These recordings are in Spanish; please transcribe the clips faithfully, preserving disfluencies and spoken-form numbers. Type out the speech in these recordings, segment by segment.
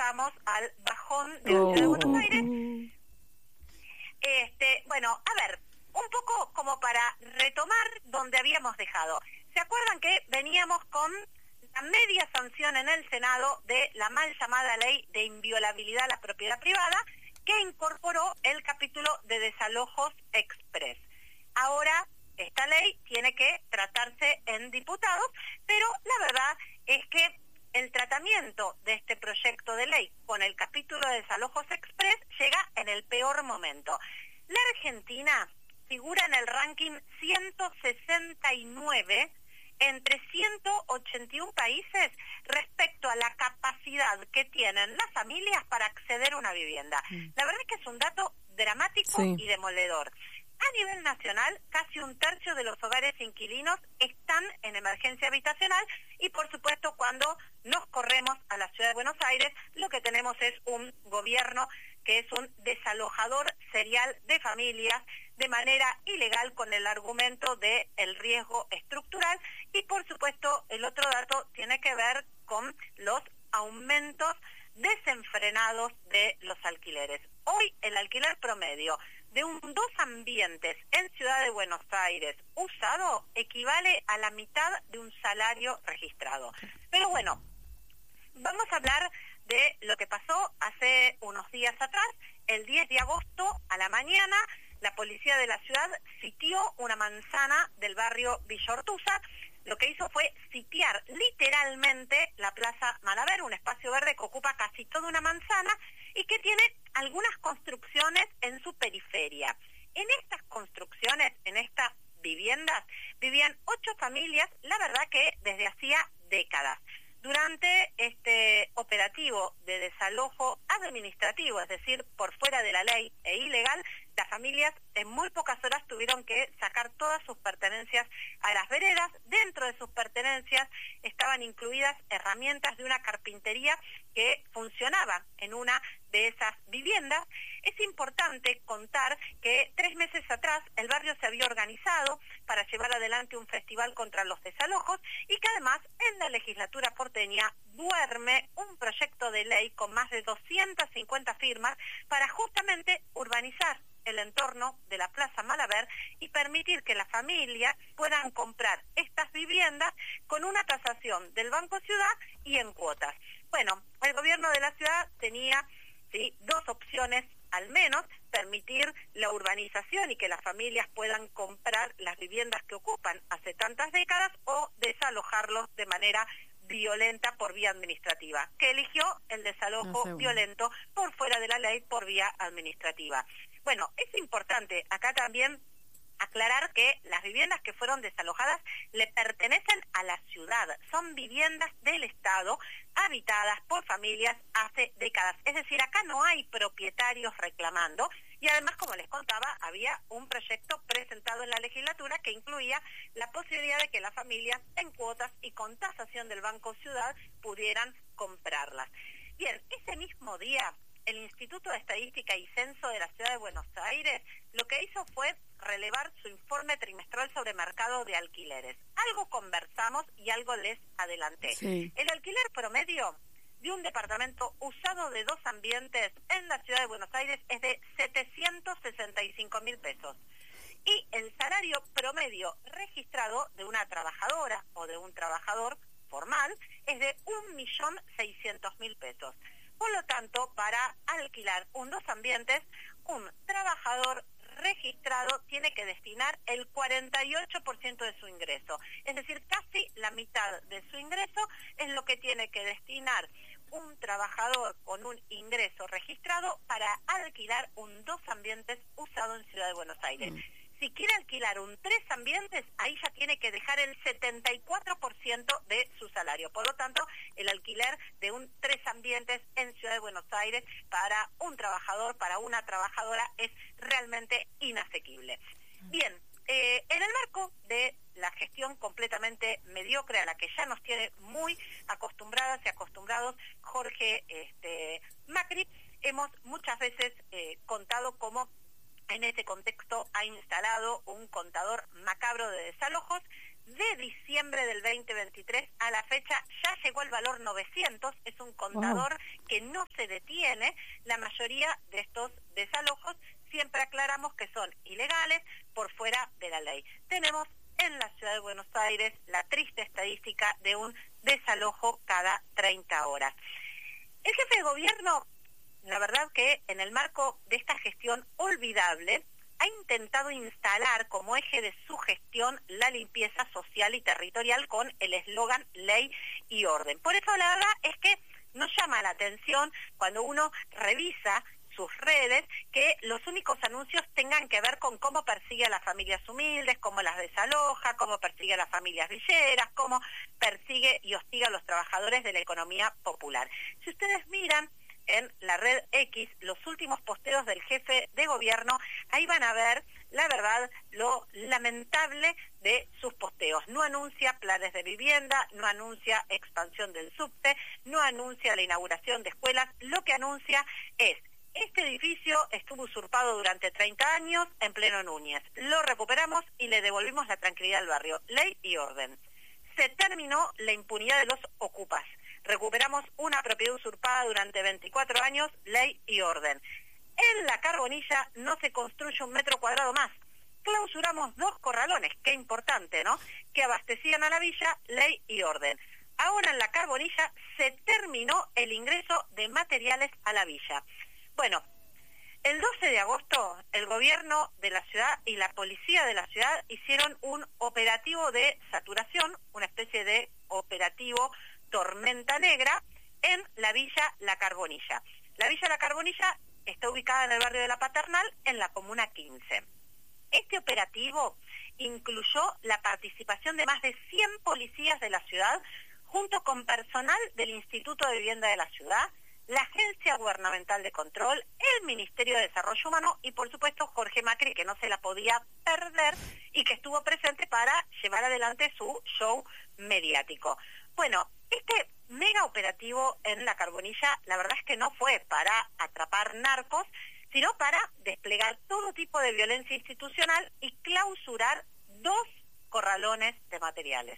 llegamos al bajón de la ciudad de Buenos Aires. Este, bueno, a ver, un poco como para retomar donde habíamos dejado. ¿Se acuerdan que veníamos con la media sanción en el Senado de la mal llamada ley de inviolabilidad a la propiedad privada, que incorporó el capítulo de desalojos express? Ahora esta ley tiene que tratarse en diputados, pero la verdad es que el tratamiento de este proyecto de ley con el capítulo de desalojos express llega en el peor momento. La Argentina figura en el ranking ciento sesenta y nueve entre ciento ochenta y uno países respecto a la capacidad que tienen las familias para acceder a una vivienda. La verdad es que es un dato dramático sí. y demoledor. A nivel nacional, casi un tercio de los hogares inquilinos están en emergencia habitacional y, por supuesto, cuando nos corremos a la ciudad de Buenos Aires, lo que tenemos es un gobierno que es un desalojador serial de familias de manera ilegal con el argumento de el riesgo estructural y, por supuesto, el otro dato tiene que ver con los aumentos desenfrenados de los alquileres. Hoy el alquiler promedio de un dos ambientes en Ciudad de Buenos Aires usado equivale a la mitad de un salario registrado. Pero bueno, vamos a hablar de lo que pasó hace unos días atrás. El diez de agosto a la mañana, la policía de la ciudad sitió una manzana del barrio Villa Ortuza. Lo que hizo fue sitiar literalmente la Plaza Malaver, un espacio verde que ocupa casi toda una manzana y que tiene algunas construcciones en su periferia. En estas construcciones, en estas viviendas, vivían ocho familias, la verdad que desde hacía décadas. Durante este operativo de desalojo administrativo, es decir, por fuera de la ley e ilegal, las familias en muy pocas horas tuvieron que sacar todas sus pertenencias a las veredas. Dentro de sus pertenencias estaban incluidas herramientas de una carpintería que funcionaba en una de esas viviendas. Es importante contar que tres meses atrás el barrio se había organizado para llevar adelante un festival contra los desalojos y que además en la legislatura porteña duerme un proyecto de ley con más de doscientas cincuenta firmas para justamente urbanizar el entorno de la Plaza Malaver y permitir que las familias puedan comprar estas viviendas con una tasación del Banco Ciudad y en cuotas. Bueno, el gobierno de la ciudad tenía sí, dos opciones al menos, permitir la urbanización y que las familias puedan comprar las viviendas que ocupan hace tantas décadas o desalojarlos de manera violenta por vía administrativa, que eligió el desalojo no violento por fuera de la ley por vía administrativa. Bueno, es importante acá también aclarar que las viviendas que fueron desalojadas le pertenecen a la ciudad, son viviendas del Estado habitadas por familias hace décadas, es decir, acá no hay propietarios reclamando y además, como les contaba, había un proyecto presentado en la legislatura que incluía la posibilidad de que las familias en cuotas y con tasación del Banco Ciudad pudieran comprarlas. Bien, ese mismo día el Instituto de Estadística y Censo de la Ciudad de Buenos Aires lo que hizo fue relevar su informe trimestral sobre mercado de alquileres. Algo conversamos y algo les adelanté. Sí. El alquiler promedio de un departamento usado de dos ambientes en la Ciudad de Buenos Aires es de setecientos sesenta y cinco mil pesos. Y el salario promedio registrado de una trabajadora o de un trabajador formal es de un millón seiscientos mil pesos. Por lo tanto, para alquilar un dos ambientes, un trabajador registrado tiene que destinar el cuarenta y ocho por ciento de su ingreso. Es decir, casi la mitad de su ingreso es lo que tiene que destinar un trabajador con un ingreso registrado para alquilar un dos ambientes usado en Ciudad de Buenos Aires. Mm. Si quiere alquilar un tres ambientes, ahí ya tiene que dejar el setenta y cuatro por ciento de su salario. Por lo tanto, el alquiler de un tres ambientes en Ciudad de Buenos Aires para un trabajador, para una trabajadora, es realmente inasequible. Bien, eh, en el marco de la gestión completamente mediocre a la que ya nos tiene muy acostumbradas y acostumbrados Jorge este, Macri, hemos muchas veces eh, contado cómo en ese contexto ha instalado un contador macabro de desalojos. de diciembre del veinte veintitrés a la fecha ya llegó el valor novecientos, es un contador wow. que no se detiene. La mayoría de estos desalojos siempre aclaramos que son ilegales, por fuera de la ley. Tenemos en la ciudad de Buenos Aires la triste estadística de un desalojo cada treinta horas. El jefe de gobierno, la verdad que en el marco de esta gestión olvidable, ha intentado instalar como eje de su gestión la limpieza social y territorial con el eslogan ley y orden. Por eso la verdad es que nos llama la atención cuando uno revisa sus redes que los únicos anuncios tengan que ver con cómo persigue a las familias humildes, cómo las desaloja, cómo persigue a las familias villeras, cómo persigue y hostiga a los trabajadores de la economía popular. Si ustedes miran en la red X los últimos posteos del jefe de gobierno, ahí van a ver, la verdad, lo lamentable de sus posteos. No anuncia planes de vivienda, no anuncia expansión del subte, no anuncia la inauguración de escuelas, lo que anuncia es: este edificio estuvo usurpado durante treinta años en pleno Núñez. Lo recuperamos y le devolvimos la tranquilidad al barrio. Ley y orden. Se terminó la impunidad de los ocupas. Recuperamos una propiedad usurpada durante veinticuatro años. Ley y orden. En la Carbonilla no se construye un metro cuadrado más. Clausuramos dos corralones, qué importante, ¿no?, que abastecían a la villa. Ley y orden. Ahora en la Carbonilla se terminó el ingreso de materiales a la villa. Bueno, el doce de agosto el gobierno de la ciudad y la policía de la ciudad hicieron un operativo de saturación, una especie de operativo tormenta negra en la villa La Carbonilla. La villa La Carbonilla está ubicada en el barrio de La Paternal, en la comuna quince. Este operativo incluyó la participación de más de cien policías de la ciudad, junto con personal del Instituto de Vivienda de la ciudad, la Agencia Gubernamental de Control, el Ministerio de Desarrollo Humano y, por supuesto, Jorge Macri, que no se la podía perder y que estuvo presente para llevar adelante su show mediático. Bueno, este mega operativo en La Carbonilla, la verdad es que no fue para atrapar narcos, sino para desplegar todo tipo de violencia institucional y clausurar dos corralones de materiales.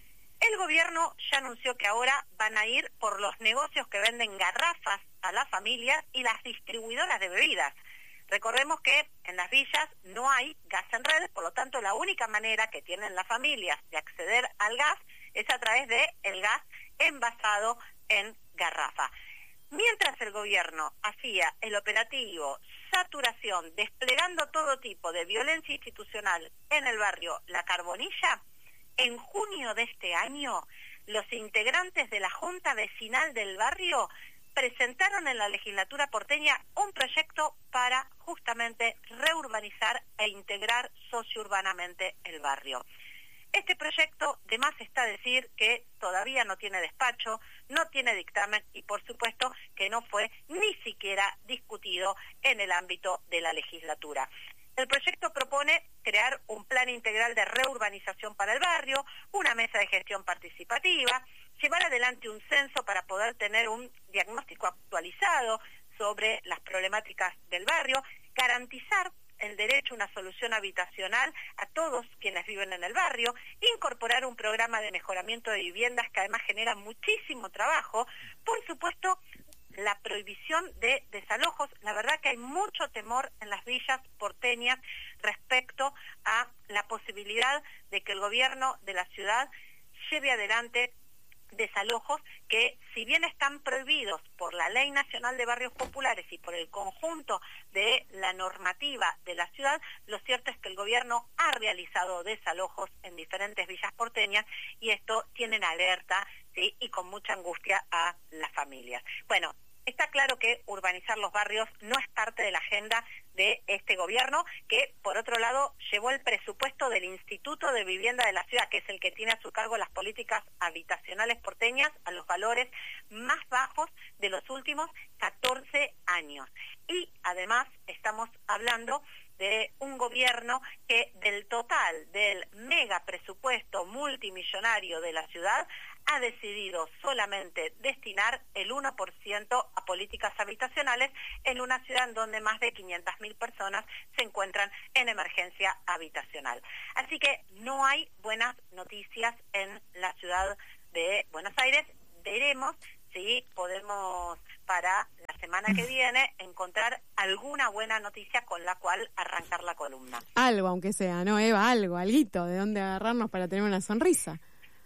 El gobierno ya anunció que ahora van a ir por los negocios que venden garrafas a las familias y las distribuidoras de bebidas. Recordemos que en las villas no hay gas en red, por lo tanto la única manera que tienen las familias de acceder al gas es a través de el gas envasado en garrafa. Mientras el gobierno hacía el operativo saturación, desplegando todo tipo de violencia institucional en el barrio La Carbonilla, en junio de este año, los integrantes de la Junta Vecinal del barrio presentaron en la legislatura porteña un proyecto para justamente reurbanizar e integrar sociourbanamente el barrio. Este proyecto, de más está decir que todavía no tiene despacho, no tiene dictamen y por supuesto que no fue ni siquiera discutido en el ámbito de la legislatura. El proyecto propone crear un plan integral de reurbanización para el barrio, una mesa de gestión participativa, llevar adelante un censo para poder tener un diagnóstico actualizado sobre las problemáticas del barrio, garantizar el derecho a una solución habitacional a todos quienes viven en el barrio, incorporar un programa de mejoramiento de viviendas que además genera muchísimo trabajo, por supuesto, la prohibición de desalojos. La verdad que hay mucho temor en las villas porteñas respecto a la posibilidad de que el gobierno de la ciudad lleve adelante desalojos que, si bien están prohibidos por la Ley Nacional de Barrios Populares y por el conjunto de la normativa de la ciudad, lo cierto es que el gobierno ha realizado desalojos en diferentes villas porteñas y esto tiene en alerta, ¿sí?, y con mucha angustia a las familias. Bueno, está claro que urbanizar los barrios no es parte de la agenda de este gobierno, que por otro lado llevó el presupuesto del Instituto de Vivienda de la ciudad, que es el que tiene a su cargo las políticas habitacionales porteñas, a los valores más bajos de los últimos catorce años. Y además estamos hablando de un gobierno que del total del mega presupuesto multimillonario de la ciudad ha decidido solamente destinar el uno por ciento a políticas habitacionales en una ciudad en donde más de quinientas mil personas se encuentran en emergencia habitacional. Así que no hay buenas noticias en la ciudad de Buenos Aires. Veremos si podemos para la semana que viene encontrar alguna buena noticia con la cual arrancar la columna. Algo, aunque sea, ¿no, Eva? Algo, alguito, de dónde agarrarnos para tener una sonrisa.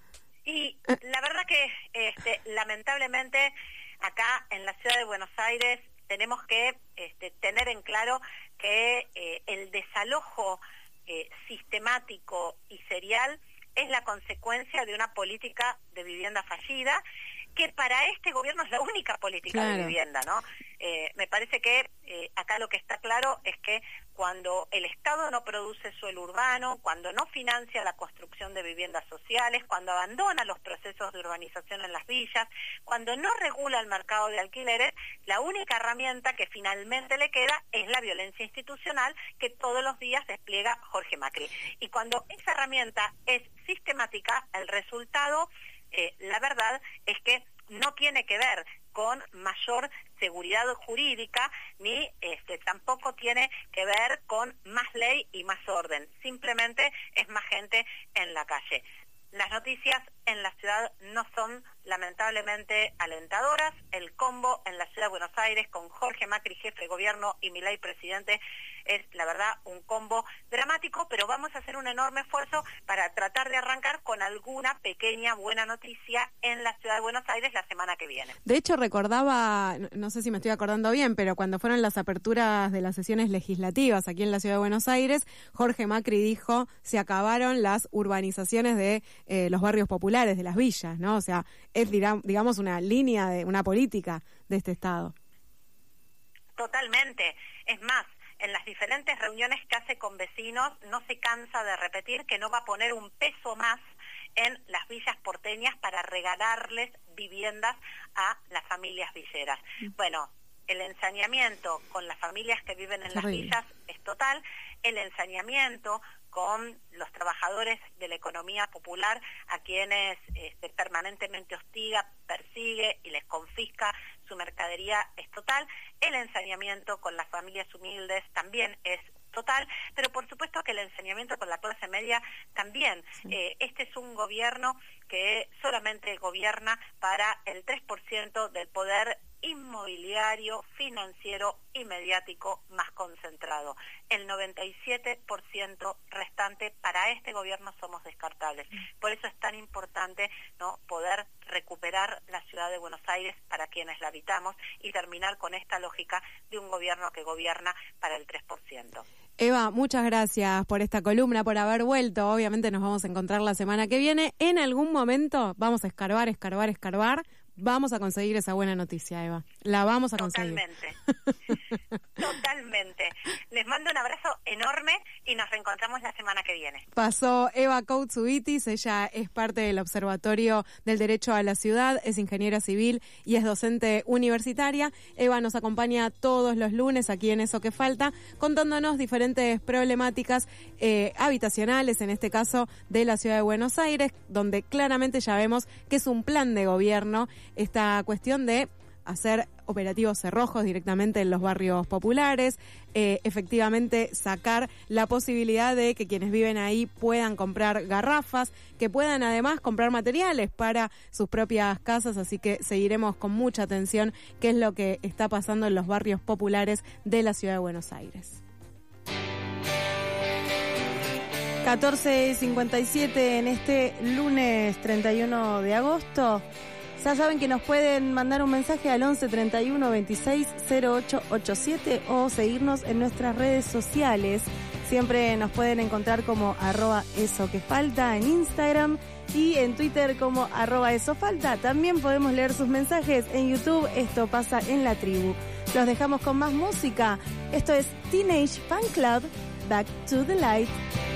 Y la verdad que este, lamentablemente acá en la ciudad de Buenos Aires tenemos que este, tener en claro que eh, el desalojo eh, sistemático y serial es la consecuencia de una política de vivienda fallida, que para este gobierno es la única política claro. de vivienda, ¿no? Eh, me parece que eh, acá lo que está claro es que cuando el Estado no produce suelo urbano, cuando no financia la construcción de viviendas sociales, cuando abandona los procesos de urbanización en las villas, cuando no regula el mercado de alquileres, la única herramienta que finalmente le queda es la violencia institucional que todos los días despliega Jorge Macri. Y cuando esa herramienta es sistemática, el resultado, eh, la verdad, es que no tiene que ver con mayor seguridad jurídica, ni este, tampoco tiene que ver con más ley y más orden. Simplemente es más gente en la calle. Las noticias en la ciudad no son lamentablemente alentadoras. El combo en la ciudad de Buenos Aires con Jorge Macri, jefe de gobierno, y Milei, presidente, es la verdad un combo dramático, pero vamos a hacer un enorme esfuerzo para tratar de arrancar con alguna pequeña buena noticia en la ciudad de Buenos Aires la semana que viene. De hecho, recordaba, no sé si me estoy acordando bien, pero cuando fueron las aperturas de las sesiones legislativas aquí en la ciudad de Buenos Aires, Jorge Macri dijo, se acabaron las urbanizaciones de eh, los barrios populares, de las villas, ¿no? O sea, es digamos una línea, de una política de este Estado. Totalmente. Es más, en las diferentes reuniones que hace con vecinos, no se cansa de repetir que no va a poner un peso más en las villas porteñas para regalarles viviendas a las familias villeras. Bueno, el ensañamiento con las familias que viven en las villas es total. El ensañamiento con los trabajadores de la economía popular, a quienes este, permanentemente hostiga, persigue y les confisca su mercadería, es total. El ensañamiento con las familias humildes también es total, pero por supuesto que el ensañamiento con la clase media también. Sí. Eh, este es un gobierno que solamente gobierna para el tres por ciento del poder inmobiliario, financiero y mediático más concentrado. El noventa y siete por ciento restante para este gobierno somos descartables. Por eso es tan importante, ¿no?, poder recuperar la ciudad de Buenos Aires para quienes la habitamos y terminar con esta lógica de un gobierno que gobierna para el tres por ciento. Eva, muchas gracias por esta columna, por haber vuelto. Obviamente nos vamos a encontrar la semana que viene. En algún momento vamos a escarbar, escarbar, escarbar. Vamos a conseguir esa buena noticia, Eva. La vamos a conseguir. Totalmente. Totalmente. Les mando un abrazo enorme y nos reencontramos la semana que viene. Pasó Eva Koutsubitis, ella es parte del Observatorio del Derecho a la Ciudad, es ingeniera civil y es docente universitaria. Eva nos acompaña todos los lunes aquí en Eso que Falta, contándonos diferentes problemáticas eh, habitacionales, en este caso de la ciudad de Buenos Aires, donde claramente ya vemos que es un plan de gobierno esta cuestión de hacer operativos cerrojos directamente en los barrios populares, eh, efectivamente sacar la posibilidad de que quienes viven ahí puedan comprar garrafas, que puedan además comprar materiales para sus propias casas, así que seguiremos con mucha atención qué es lo que está pasando en los barrios populares de la ciudad de Buenos Aires. catorce cincuenta y siete en este lunes treinta y uno de agosto. Ya saben que nos pueden mandar un mensaje al once treinta y uno veintiséis cero ocho ochenta y siete o seguirnos en nuestras redes sociales. Siempre nos pueden encontrar como arroba eso que falta en Instagram y en Twitter como arroba eso falta. También podemos leer sus mensajes en YouTube. Esto pasa en la tribu. Los dejamos con más música. Esto es Teenage Fan Club, Back to the Light.